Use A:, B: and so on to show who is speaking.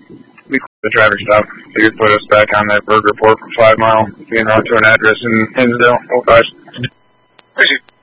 A: We closed the traffic stop. They could put us back on that bird report for 5 Mile, being on to an address in Hinsdale, 05.